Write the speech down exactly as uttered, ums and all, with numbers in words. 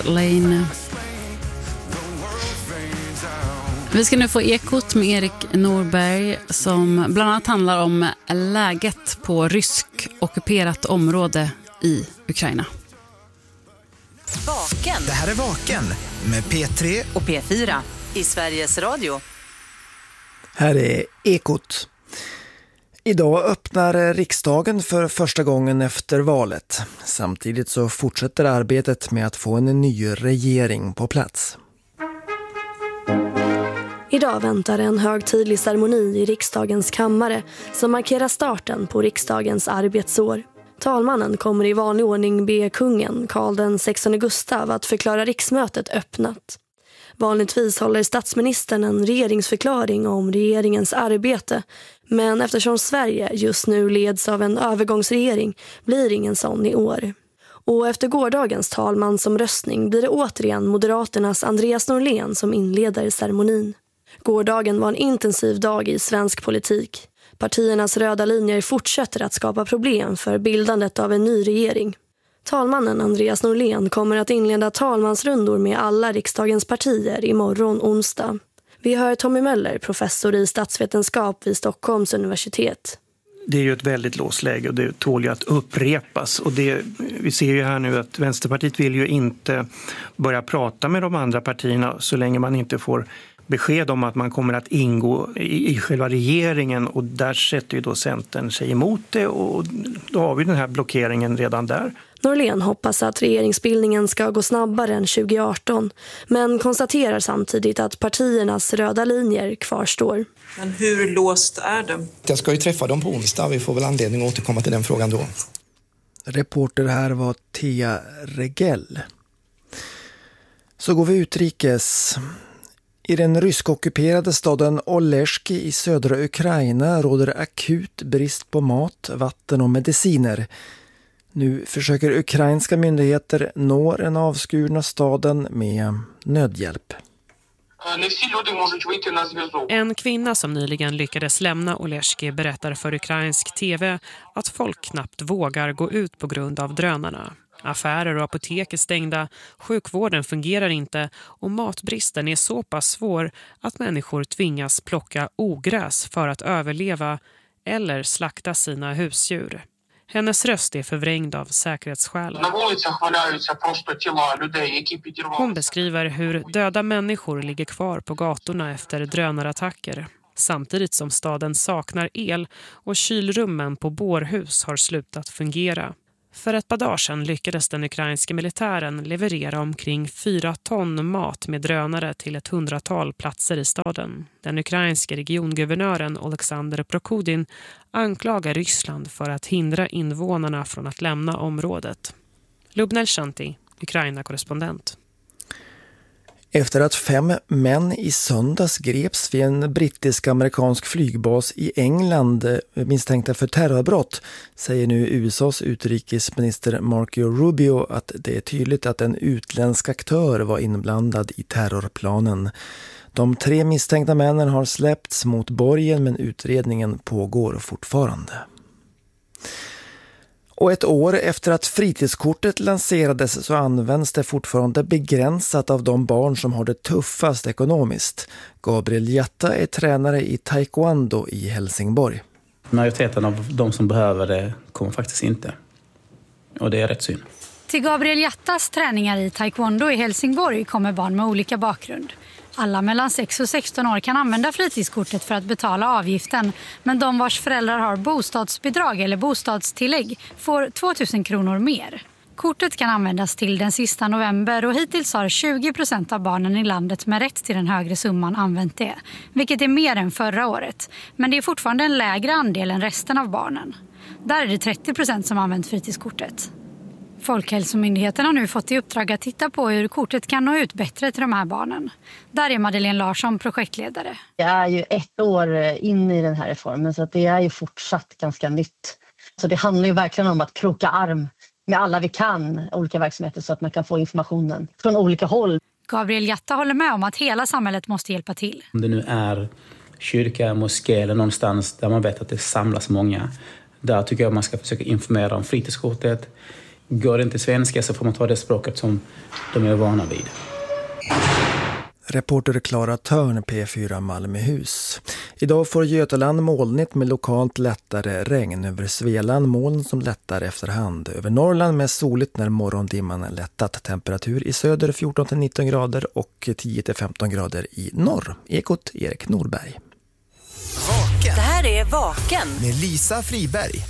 Fast Lane. Vi ska nu få Ekot med Erik Norberg som bland annat handlar om läget på rysk-ockuperat område i Ukraina. Vaken. Det här är Vaken med P tre och P fyra i Sveriges Radio. Här är Ekot. Idag öppnar riksdagen för första gången efter valet. Samtidigt så fortsätter arbetet med att få en ny regering på plats. Idag väntar en högtidlig ceremoni i riksdagens kammare som markerar starten på riksdagens arbetsår. Talmannen kommer i vanlig ordning be kungen, Karl den sextonde Gustav, att förklara riksmötet öppnat. Vanligtvis håller statsministern en regeringsförklaring om regeringens arbete, men eftersom Sverige just nu leds av en övergångsregering blir ingen sån i år. Och efter gårdagens talmansomröstning blir det återigen Moderaternas Andreas Norlén som inleder ceremonin. Gårdagen var en intensiv dag i svensk politik. Partiernas röda linjer fortsätter att skapa problem för bildandet av en ny regering. Talmannen Andreas Norlén kommer att inleda talmansrundor med alla riksdagens partier imorgon onsdag. Vi hör Tommy Möller, professor i statsvetenskap vid Stockholms universitet. Det är ju ett väldigt låsläge och det tål ju att upprepas. Och det, vi ser ju här nu att Vänsterpartiet vill ju inte börja prata med de andra partierna så länge man inte får besked om att man kommer att ingå i, i själva regeringen, och där sätter ju då Centern sig emot det, och då har vi den här blockeringen redan där. Norlén hoppas att regeringsbildningen ska gå snabbare än tjugo arton, men konstaterar samtidigt att partiernas röda linjer kvarstår. Men hur låst är det? Jag ska ju träffa dem på onsdag, vi får väl anledning att återkomma till den frågan då. Reporter här var Thea Regell. Så går vi utrikes. I den ryskockuperade staden Oleski i södra Ukraina råder akut brist på mat, vatten och mediciner. Nu försöker ukrainska myndigheter nå den avskurna staden med nödhjälp. En kvinna som nyligen lyckades lämna Oleski berättar för ukrainsk tv att folk knappt vågar gå ut på grund av drönarna. Affärer och apotek är stängda, sjukvården fungerar inte och matbristen är så pass svår att människor tvingas plocka ogräs för att överleva eller slakta sina husdjur. Hennes röst är förvrängd av säkerhetsskäl. Hon beskriver hur döda människor ligger kvar på gatorna efter drönarattacker, samtidigt som staden saknar el och kylrummen på bårhus har slutat fungera. För ett par dagar sedan lyckades den ukrainska militären leverera omkring fyra ton mat med drönare till ett hundratal platser i staden. Den ukrainska regionguvernören Alexander Prokodin anklagar Ryssland för att hindra invånarna från att lämna området. Lubnel Shanti, Ukraina-korrespondent. Efter att fem män i söndags greps vid en brittisk-amerikansk flygbas i England misstänkta för terrorbrott säger nu U S A:s utrikesminister Marco Rubio att det är tydligt att en utländsk aktör var inblandad i terrorplanen. De tre misstänkta männen har släppts mot borgen, men utredningen pågår fortfarande. Och ett år efter att fritidskortet lanserades så används det fortfarande begränsat av de barn som har det tuffast ekonomiskt. Gabriel Jatta är tränare i taekwondo i Helsingborg. Majoriteten av de som behöver det kommer faktiskt inte. Och det är rätt synd. Till Gabriel Jattas träningar i taekwondo i Helsingborg kommer barn med olika bakgrund. Alla mellan sex och sexton år kan använda fritidskortet för att betala avgiften, men de vars föräldrar har bostadsbidrag eller bostadstillägg får tvåtusen kronor mer. Kortet kan användas till den sista november och hittills har tjugo procent av barnen i landet med rätt till den högre summan använt det, vilket är mer än förra året. Men det är fortfarande en lägre andel än resten av barnen. Där är det trettio procent som använt fritidskortet. Folkhälsomyndigheten har nu fått i uppdrag att titta på hur kortet kan nå ut bättre till de här barnen. Där är Madeleine Larsson projektledare. Det är ju ett år in i den här reformen, så att det är ju fortsatt ganska nytt. Så det handlar ju verkligen om att kroka arm med alla vi kan, olika verksamheter, så att man kan få informationen från olika håll. Gabriel Jatta håller med om att hela samhället måste hjälpa till. Om det nu är kyrka, moské eller någonstans där man vet att det samlas många, där tycker jag man ska försöka informera om fritidskortet. Går det inte svenska så får man ta det språket som de är vana vid. Reporter Klara Törn, P fyra Malmöhus. Idag får Götaland molnigt med lokalt lättare regn över Svealand. Moln som lättar efterhand. Över Norrland med soligt när morgondimman lättat. Temperatur i söder fjorton till nitton grader och tio till femton grader i norr. Ekot Erik Norberg. Vaken. Det här är Vaken med Lisa Friberg.